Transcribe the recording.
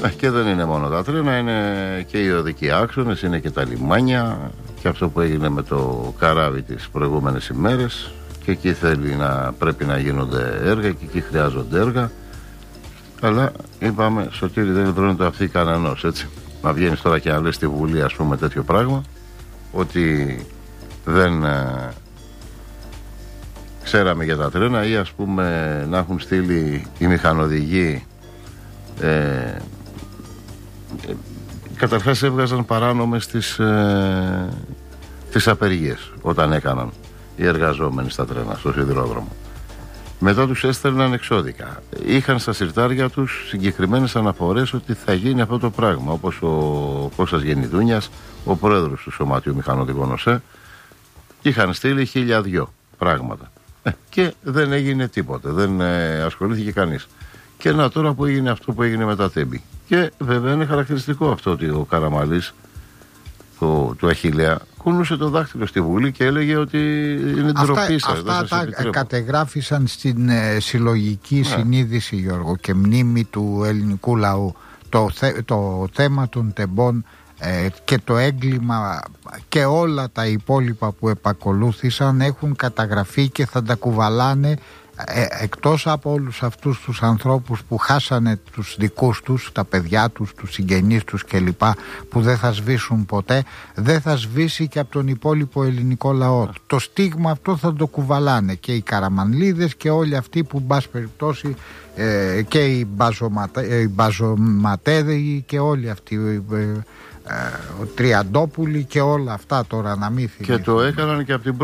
Και δεν είναι μόνο τα τρένα, είναι και οι οδικοί άξονες, είναι και τα λιμάνια και αυτό που έγινε με το καράβι τις προηγούμενες ημέρες, και εκεί πρέπει να γίνονται έργα και εκεί χρειάζονται έργα. Αλλά είπαμε, Σωτήρη, δεν λυτρώνεται αυτή κανενός, έτσι. Να βγαίνεις τώρα και να λες στη Βουλή, ας πούμε, τέτοιο πράγμα, ότι δεν ξέραμε για τα τρένα, ή ας πούμε να έχουν στείλει οι μηχανοδηγοί, καταρχάς έβγαζαν παράνομες τις απεργίες όταν έκαναν οι εργαζόμενοι στα τρένα, στο σιδηρόδρομο. Μετά τους έστελναν εξώδικα. Είχαν στα συρτάρια τους συγκεκριμένες αναφορές ότι θα γίνει αυτό το πράγμα, όπως ο Κώστας Γεννηδούνιας, ο πρόεδρος του Σωματείου Μηχανοδικών ΟΣΕ. Είχαν στείλει 1002 πράγματα και δεν έγινε τίποτε, δεν ασχολήθηκε κανείς. Και να τώρα που έγινε αυτό που έγινε με τα Τέμπη. Και βέβαια είναι χαρακτηριστικό αυτό ότι ο Καραμαλής του Αχιλλέα κούνουσε το δάχτυλο στη Βουλή και έλεγε ότι είναι ντροπή σας. Αυτά τα κατεγράφησαν στην συλλογική συνείδηση, Γιώργο, και μνήμη του ελληνικού λαού. Το θέμα των τεμπών και το έγκλημα και όλα τα υπόλοιπα που επακολούθησαν έχουν καταγραφεί και θα τα κουβαλάνε, εκτός από όλους αυτούς τους ανθρώπους που χάσανε τους δικούς τους, τα παιδιά τους, τους συγγενείς τους κλπ, που δεν θα σβήσουν ποτέ, δεν θα σβήσει και από τον υπόλοιπο ελληνικό λαό. Το στίγμα αυτό θα το κουβαλάνε και οι Καραμανλίδες και όλοι αυτοί που, μπας περιπτώσει, και οι Μπαζοματέδοι και όλοι αυτοί, ο Τριαντόπουλοι και όλα αυτά, τώρα να μην θυμηθούν. Και το έκαναν και από την